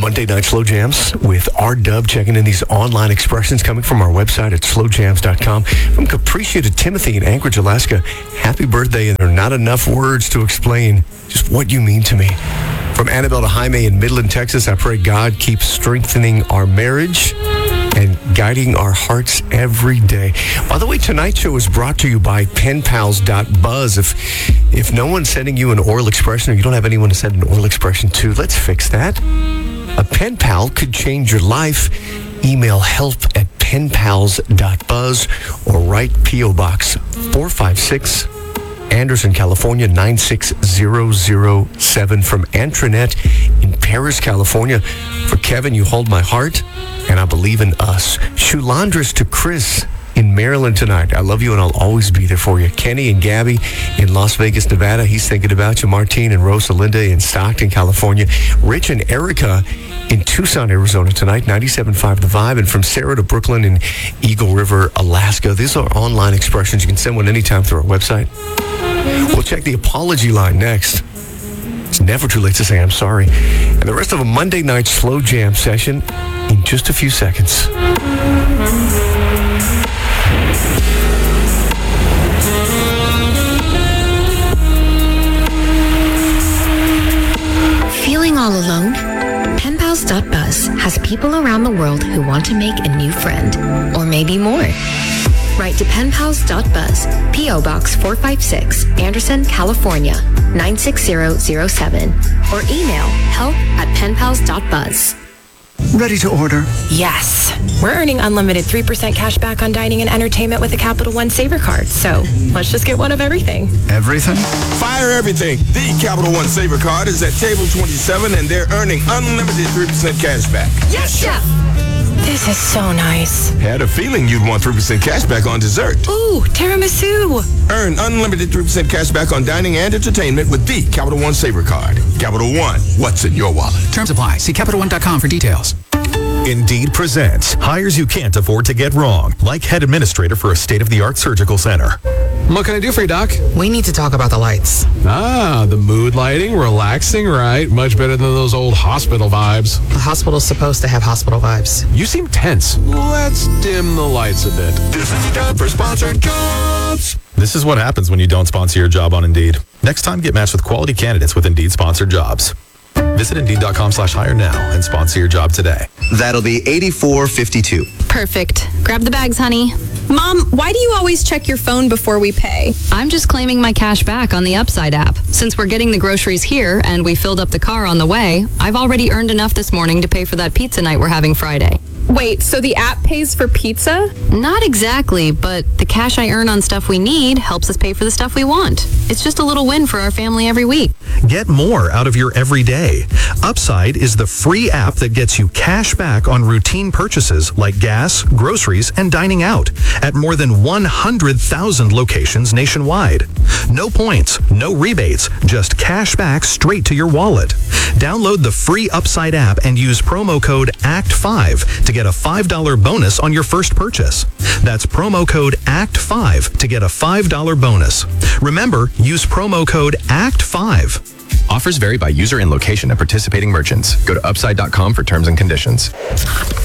Monday Night Slow Jams with R-Dub, checking in these online expressions coming from our website at slowjams.com. From Capricia to Timothy in Anchorage, Alaska, happy birthday, and there are not enough words to explain just what you mean to me. From Annabelle to Jaime in Midland, Texas, I pray God keeps strengthening our marriage and guiding our hearts every day. By the way, tonight's show is brought to you by penpals.buzz. If no one's sending you an oral expression or you don't have anyone to send an oral expression to, let's fix that. A pen pal could change your life. Email help@penpals.buzz or write P.O. Box 456, Anderson, California, 96007. From Antoinette in Paris, California. For Kevin, you hold my heart, and I believe in us. Shulandris to Chris in Maryland tonight. I love you, and I'll always be there for you. Kenny and Gabby in Las Vegas, Nevada. He's thinking about you. Martine and Rosalinda in Stockton, California. Rich and Erica in Tucson, Arizona tonight. 97.5 The Vibe. And from Sarah to Brooklyn in Eagle River, Alaska. These are online expressions. You can send one anytime through our website. We'll check the apology line next. It's never too late to say I'm sorry. And the rest of a Monday night slow jam session in just a few seconds. Feeling all alone? Penpals.buzz has people around the world who want to make a new friend, or maybe more. Write to penpals.buzz, P.O. Box 456, Anderson, California, 96007, or email help@penpals.buzz. Ready to order? Yes. We're earning unlimited 3% cash back on dining and entertainment with a Capital One Saver card. So let's just get one of everything. Everything? Fire everything. The Capital One Saver card is at table 27, and they're earning unlimited 3% cash back. Yes, Chef. This is so nice. Had a feeling you'd want 3% cash back on dessert. Ooh, tiramisu. Earn unlimited 3% cash back on dining and entertainment with the Capital One Saver card. Capital One, what's in your wallet? Terms apply. See CapitalOne.com for details. Indeed presents hires you can't afford to get wrong, like head administrator for a state-of-the-art surgical center. What can I do for you, Doc? We need to talk about the lights. Ah, the mood lighting, relaxing, right? Much better than those old hospital vibes. The hospital's supposed to have hospital vibes. You seem tense. Let's dim the lights a bit. This is time for sponsored jobs. This is what happens when you don't sponsor your job on Indeed. Next time, get matched with quality candidates with Indeed sponsored jobs. Visit Indeed.com/hire now and sponsor your job today. That'll be $84.52. Perfect. Grab the bags, honey. Mom, why do you always check your phone before we pay? I'm just claiming my cash back on the Upside app. Since we're getting the groceries here and we filled up the car on the way, I've already earned enough this morning to pay for that pizza night we're having Friday. Wait, so the app pays for pizza? Not exactly, but the cash I earn on stuff we need helps us pay for the stuff we want. It's just a little win for our family every week. Get more out of your everyday. Upside is the free app that gets you cash back on routine purchases like gas, groceries, and dining out at more than 100,000 locations nationwide. No points, no rebates, just cash back straight to your wallet. Download the free Upside app and use promo code ACT5 to get a $5 bonus on your first purchase. That's promo code ACT5 to get a $5 bonus. Remember, use promo code ACT5. Offers vary by user and location of participating merchants. Go to upside.com for terms and conditions.